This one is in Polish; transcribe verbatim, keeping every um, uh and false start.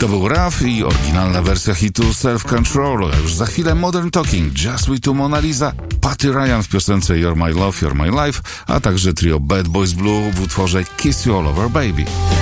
To był Raf i oryginalna wersja hitu Self Control. A już za chwilę Modern Talking, Just We Two Mona Lisa, Patty Ryan w piosence You're My Love, You're My Life, a także trio Bad Boys Blue w utworze Kiss You All Over Baby.